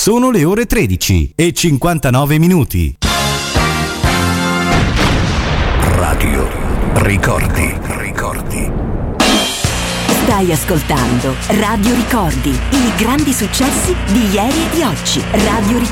Sono le ore 13:59. Radio Ricordi. Stai ascoltando Radio Ricordi, i grandi successi di ieri e di oggi. Radio Ricordi.